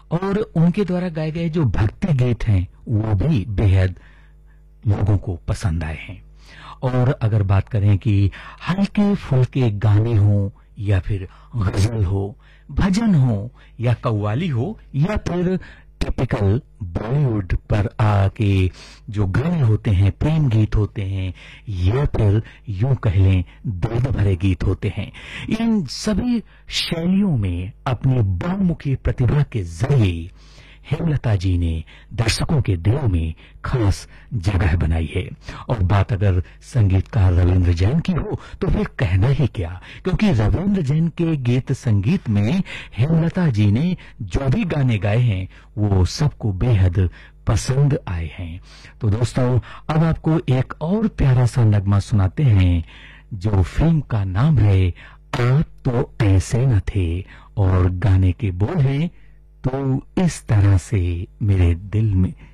और उनके द्वारा गाए गए जो भक्ति गीत हैं वो भी बेहद लोगों को पसंद आए हैं। और अगर बात करें कि हल्के फुल्के गाने हो या फिर गजल हो, भजन हो या कव्वाली हो या फिर टिपिकल बॉलीवुड पर आके जो गाने होते हैं, प्रेम गीत होते हैं या फिर यूं कह लें दर्द भरे गीत होते हैं, इन सभी शैलियों में अपनी बहुमुखी प्रतिभा के जरिए हेमलता जी ने दर्शकों के दिलों में खास जगह बनाई है। और बात अगर संगीतकार रविंद्र जैन की हो तो फिर कहना ही क्या, क्योंकि रविंद्र जैन के गीत संगीत में हेमलता जी ने जो भी गाने गाए हैं वो सबको बेहद पसंद आए हैं। तो दोस्तों अब आपको एक और प्यारा सा नगमा सुनाते हैं, जो फिल्म का नाम है आप तो ऐसे न थे, और गाने के बोल हैं तो इस तरह से मेरे दिल में